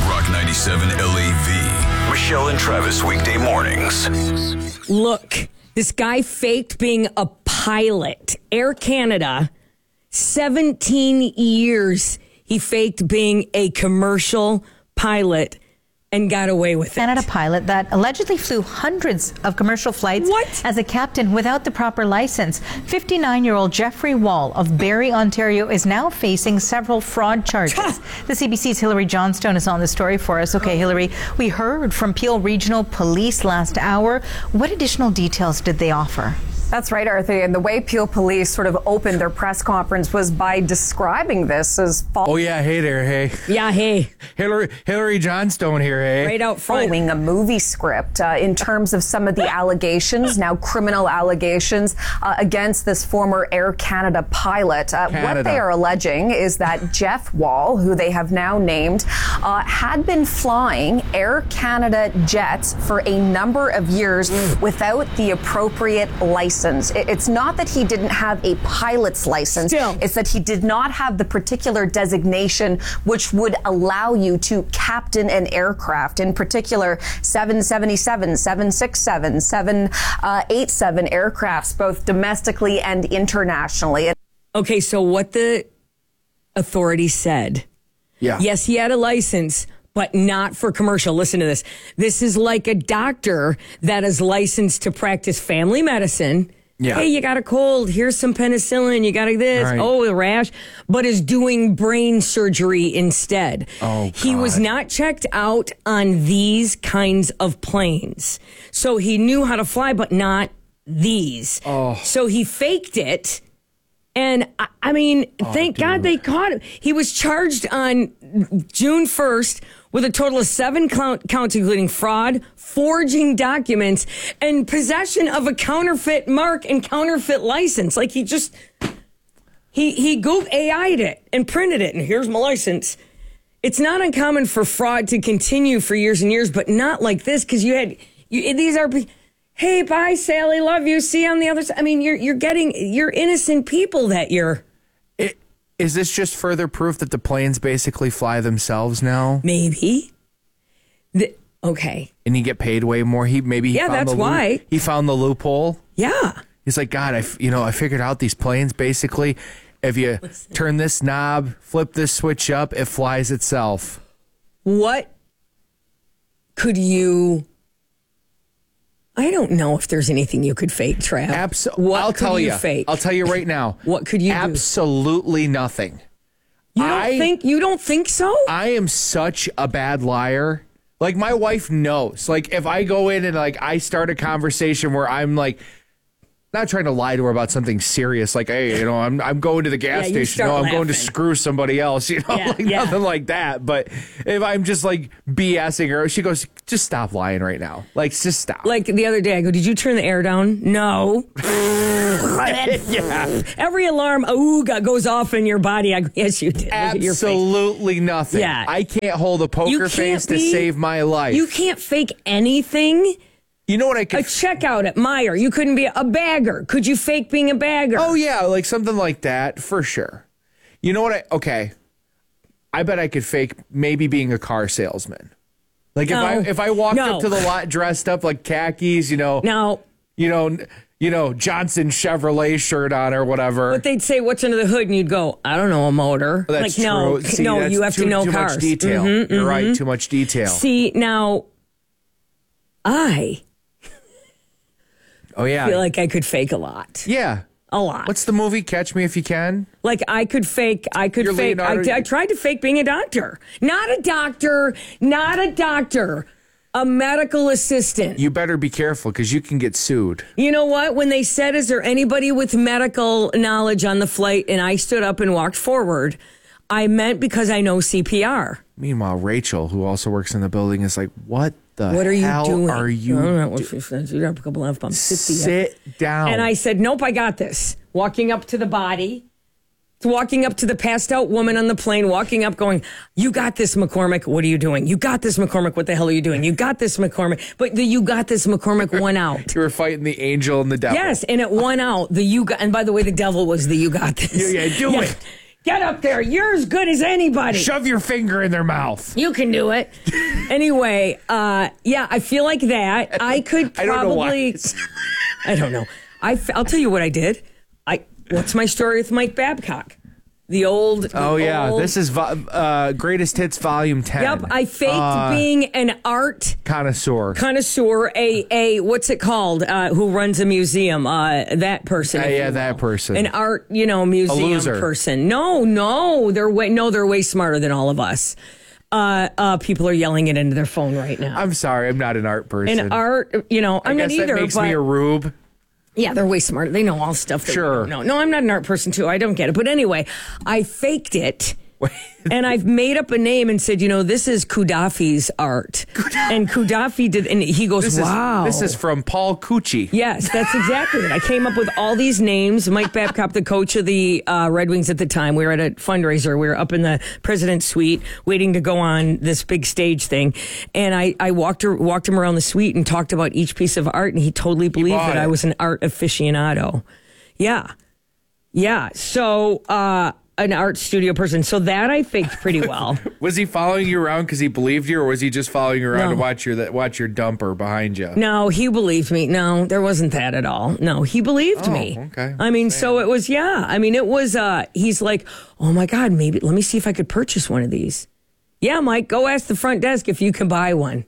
Rock 97 LAV. Michelle and Travis weekday mornings. Look, this guy faked being a pilot. Air Canada, 17 years he faked being a commercial pilot and got away with it. Canada pilot that allegedly flew hundreds of commercial flights as a captain without the proper license. 59-year-old Jeffrey Wall of Barrie, Ontario is now facing several fraud charges. The CBC's Hilary Johnstone is on the story for us. Okay, Hilary, we heard from Peel Regional Police last hour. What additional details did they offer? That's right, Arthur. And the way Peel Police sort of opened their press conference was by describing this as Oh, yeah. Hey there. Hey. Yeah, hey. Hilary Johnstone here. Hey. Right out front. following a movie script in terms of some of the allegations, now criminal allegations, against this former Air Canada pilot. What they are alleging is that Jeff Wall, who they have now named, had been flying Air Canada jets for a number of years without the appropriate license. It's not that he didn't have a pilot's license. It's that he did not have the particular designation which would allow you to captain an aircraft, in particular 777, 767, 787 aircrafts, both domestically and internationally. Okay, so what the authorities said. Yeah. Yes, he had a license, but not for commercial. Listen to this. This is like a doctor that is licensed to practice family medicine. Yeah. Hey, you got a cold. Here's some penicillin. You got this. Right. Oh, a rash. But is doing brain surgery instead. Oh, God. He was not checked out on these kinds of planes. So he knew how to fly, but not these. Oh. So he faked it. And I mean, thank God they caught him. He was charged on June 1st with a total of 7 counts, including fraud, forging documents, and possession of a counterfeit mark and counterfeit license. Like he Google AI'd it and printed it, and here's my license. It's not uncommon for fraud to continue for years and years, but not like this, because these are... Hey, bye, Sally. Love you. See you on the other side. I mean, you're innocent people that you're. Is this just further proof that the planes basically fly themselves now? Maybe. Okay. And you get paid way more. He that's why he found the loophole. Yeah. He's like, God, I figured out these planes basically. If you turn this knob, flip this switch up, it flies itself. What could you? I don't know if there's anything you could fake, Trav. I'll tell you. Fake? I'll tell you right now. What could you do? Absolutely nothing. You don't think so? I am such a bad liar. Like, my wife knows. Like, if I go in and like I start a conversation where I'm like not trying to lie to her about something serious, like, hey, I'm going to the gas station. No, I'm going to screw somebody else, nothing like that. But if I'm just like BSing her, she goes, just stop lying right now. Like, just stop. Like the other day, I go, did you turn the air down? No. Yeah. Every alarm goes off in your body. I go, yes, you did. Absolutely nothing. Yeah. I can't hold a poker face to save my life. You can't fake anything. You know what I could... A checkout at Meijer. You couldn't be a bagger. Could you fake being a bagger? Oh, yeah, like something like that, for sure. You know what okay. I bet I could fake maybe being a car salesman. Like, if I walked up to the lot dressed up like khakis, Johnson Chevrolet shirt on or whatever. But they'd say, what's under the hood? And you'd go, I don't know, a motor. That's like, true. No, you have to know cars. Too much detail. Mm-hmm, You're right, too much detail. See, now, Oh, yeah. I feel like I could fake a lot. Yeah. A lot. What's the movie, Catch Me If You Can? Like, I tried to fake being a doctor. Not a doctor. A medical assistant. You better be careful, because you can get sued. You know what? When they said, is there anybody with medical knowledge on the flight? And I stood up and walked forward, I meant because I know CPR. Meanwhile, Rachel, who also works in the building, is like, what are you doing? Are you I don't know what she says. You got a couple of F-bombs. Sit down. And I said, nope, I got this. Walking up to the body, walking up to the passed out woman on the plane, walking up going, you got this, McCormick. What are you doing? You got this, McCormick. What the hell are you doing? You got this, McCormick. But the you got this, McCormick won out. You were fighting the angel and the devil. Yes, and it won out. And by the way, the devil was the you got this. Yeah, do it. Get up there. You're as good as anybody. Shove your finger in their mouth. You can do it. Anyway, yeah, I feel like that. I could probably... I don't know. I'll tell you what I did. What's my story with Mike Babcock? The old... This is Greatest Hits Volume 10. Yep, I faked being an art... Connoisseur, a what's it called? Who runs a museum? That person. That person. An art, museum person. No, they're way smarter than all of us. People are yelling it into their phone right now. I'm sorry, I'm not an art person. I'm not either. That makes me a rube. Yeah, they're way smarter. They know all stuff that we don't know. No, I'm not an art person, too. I don't get it. But anyway, I faked it. And I've made up a name and said, this is Kudafi's art. And Kudafi did, and he goes, wow. This is from Paul Cucci. Yes, that's exactly it. I came up with all these names. Mike Babcock, the coach of the Red Wings at the time, we were at a fundraiser. We were up in the president's suite waiting to go on this big stage thing. And I walked him around the suite and talked about each piece of art, and he totally believed that I was an art aficionado. Yeah. Yeah. So, an art studio person. So that I faked pretty well. Was he following you around because he believed you, or was he just following you around to watch your dumper behind you? No, he believed me. No, there wasn't that at all. No, he believed me. Okay. I mean, so it was, it was, he's like, oh my God, maybe, let me see if I could purchase one of these. Yeah, Mike, go ask the front desk if you can buy one.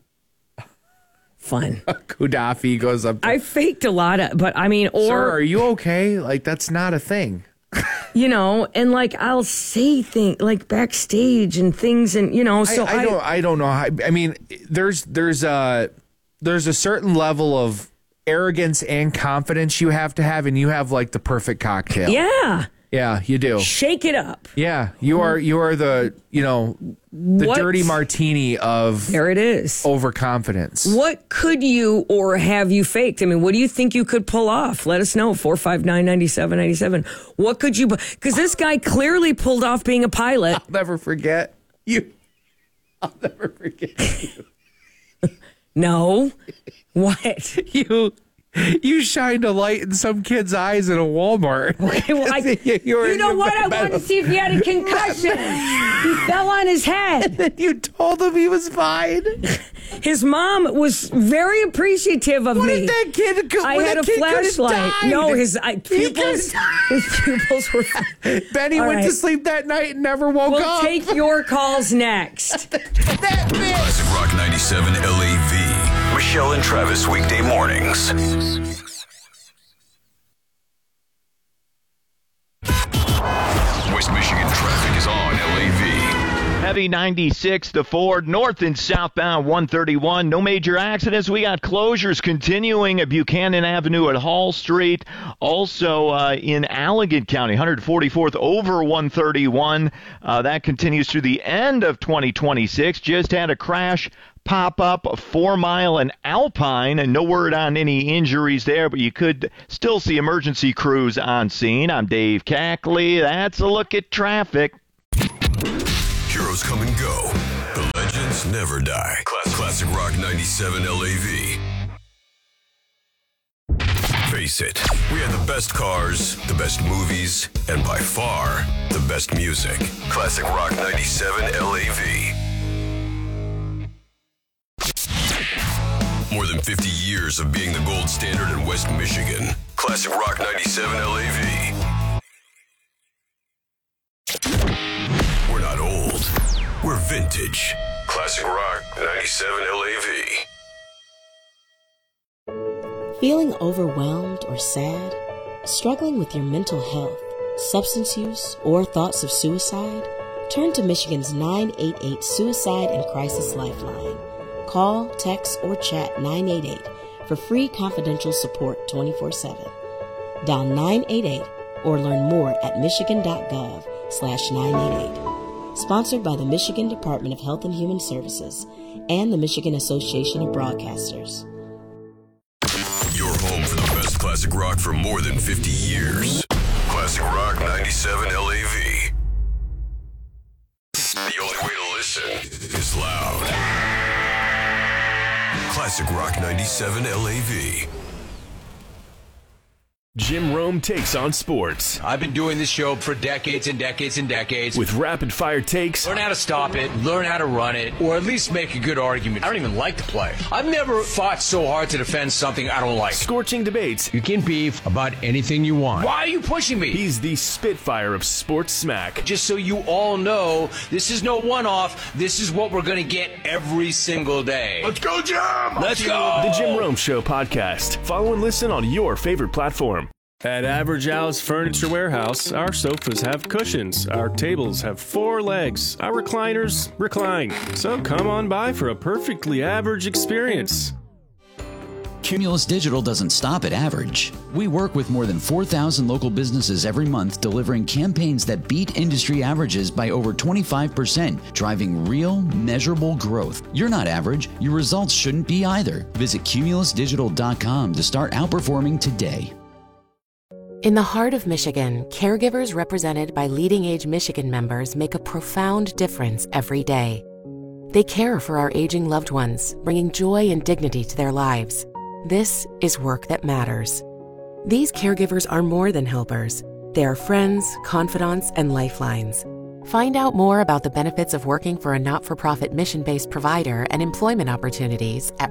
Fun. Kudafi goes up. I faked a lot of, but I mean, Sir, are you okay? Like, that's not a thing. And like I'll say things like backstage and things, and so I don't know. I mean, there's a certain level of arrogance and confidence you have to have, and you have like the perfect cocktail. Yeah, you do. Shake it up. Yeah, you are the the dirty martini of there it is overconfidence. What could you or have you faked? I mean, what do you think you could pull off? Let us know. 459-9797. What could you? Because this guy clearly pulled off being a pilot. I'll never forget you. I'll never forget you. No, what You shined a light in some kid's eyes in a Walmart. Okay, well, you know what? I wanted to see if he had a concussion. He fell on his head. And then you told him he was fine. His mom was very appreciative of me. What did that kid do? I had a flashlight. No, his pupils were fine. Benny went to sleep that night and never woke up. We'll take your calls next. That bitch. Classic Rock 97 LAV. Michelle and Travis weekday mornings. West Michigan traffic is on LAV. Heavy 96 to Ford, north and southbound 131. No major accidents. We got closures continuing at Buchanan Avenue at Hall Street. Also in Allegan County, 144th over 131. That continues through the end of 2026. Just had a crash pop up 4 Mile and Alpine, and no word on any injuries there, but you could still see emergency crews on scene. I'm Dave Cackley. That's a look at traffic. Heroes come and go. The legends never die. Classic Rock 97 LAV. Face it, we have the best cars, the best movies, and by far, the best music. Classic Rock 97 LAV. More than 50 years of being the gold standard in West Michigan. Classic Rock 97 LAV. We're not old. We're vintage. Classic Rock 97 LAV. Feeling overwhelmed or sad? Struggling with your mental health, substance use, or thoughts of suicide? Turn to Michigan's 988 Suicide and Crisis Lifeline. Call, text, or chat 988 for free confidential support 24/7. Dial 988 or learn more at michigan.gov/988. Sponsored by the Michigan Department of Health and Human Services and the Michigan Association of Broadcasters. Your home for the best classic rock for more than 50 years. Classic Rock 97 LAV. The only way to listen is loud. Classic Rock 97 LAV. Jim Rome takes on sports. I've been doing this show for decades and decades and decades. With rapid-fire takes. Learn how to stop it, learn how to run it, or at least make a good argument. I don't even like to play. I've never fought so hard to defend something I don't like. Scorching debates. You can beef about anything you want. Why are you pushing me? He's the Spitfire of sports smack. Just so you all know, this is no one-off. This is what we're going to get every single day. Let's go, Jim! Let's go! The Jim Rome Show podcast. Follow and listen on your favorite platform. At Average Al's Furniture Warehouse, our sofas have cushions, our tables have 4 legs, our recliners recline. So come on by for a perfectly average experience. Cumulus Digital doesn't stop at average. We work with more than 4,000 local businesses every month, delivering campaigns that beat industry averages by over 25%, driving real, measurable growth. You're not average. Your results shouldn't be either. Visit cumulusdigital.com to start outperforming today. In the heart of Michigan, caregivers represented by Leading Age Michigan members make a profound difference every day. They care for our aging loved ones, bringing joy and dignity to their lives. This is work that matters. These caregivers are more than helpers. They are friends, confidants, and lifelines. Find out more about the benefits of working for a not-for-profit mission-based provider and employment opportunities at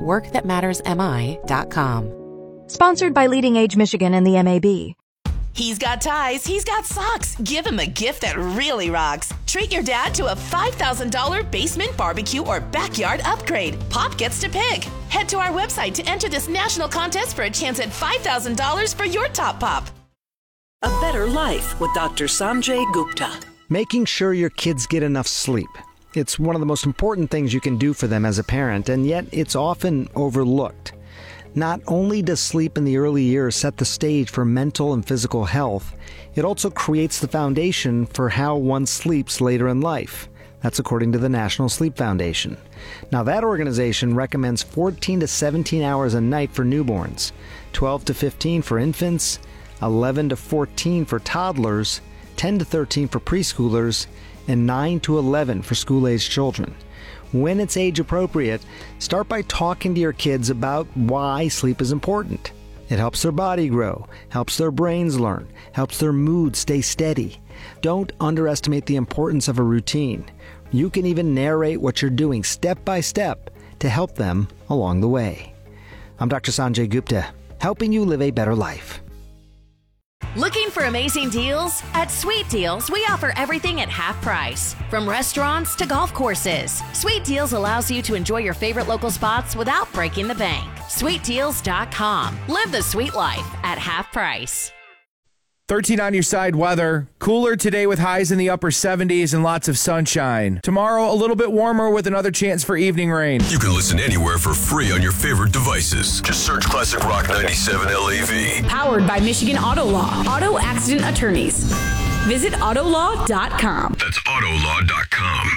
workthatmattersmi.com. Sponsored by Leading Age Michigan and the MAB. He's got ties, he's got socks. Give him a gift that really rocks. Treat your dad to a $5,000 basement barbecue or backyard upgrade. Pop gets to pick. Head to our website to enter this national contest for a chance at $5,000 for your top pop. A Better Life with Dr. Sanjay Gupta. Making sure your kids get enough sleep. It's one of the most important things you can do for them as a parent, and yet it's often overlooked. Not only does sleep in the early years set the stage for mental and physical health, it also creates the foundation for how one sleeps later in life. That's according to the National Sleep Foundation. Now, that organization recommends 14 to 17 hours a night for newborns, 12 to 15 for infants, 11 to 14 for toddlers, 10 to 13 for preschoolers, and 9 to 11 for school-aged children. When it's age appropriate, start by talking to your kids about why sleep is important. It helps their body grow, helps their brains learn, helps their mood stay steady. Don't underestimate the importance of a routine. You can even narrate what you're doing step by step to help them along the way. I'm Dr. Sanjay Gupta, helping you live a better life. Looking for amazing deals? At Sweet Deals, we offer everything at half price. From restaurants to golf courses, Sweet Deals allows you to enjoy your favorite local spots without breaking the bank. SweetDeals.com. Live the sweet life at half price. 13 on your side weather. Cooler today with highs in the upper 70s and lots of sunshine. Tomorrow, a little bit warmer with another chance for evening rain. You can listen anywhere for free on your favorite devices. Just search Classic Rock 97 LAV. Powered by Michigan Auto Law. Auto accident attorneys. Visit Autolaw.com. That's Autolaw.com.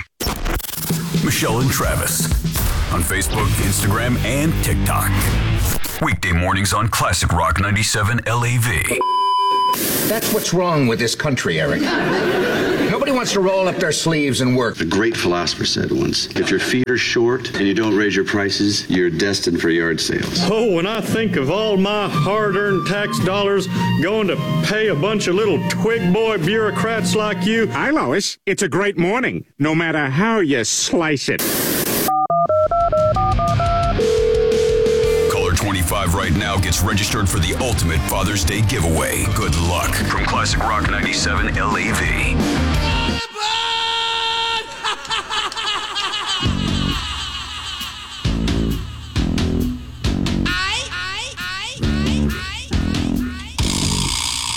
Michelle and Travis on Facebook, Instagram, and TikTok. Weekday mornings on Classic Rock 97 LAV. That's what's wrong with this country, Eric. Nobody wants to roll up their sleeves and work. A great philosopher said once, if your feet are short and you don't raise your prices, you're destined for yard sales. Oh, when I think of all my hard-earned tax dollars going to pay a bunch of little twig boy bureaucrats like you. Hi, Lois. It's a great morning, no matter how you slice it. 25 right now gets registered for the ultimate Father's Day giveaway. Good luck from Classic Rock 97 LAV.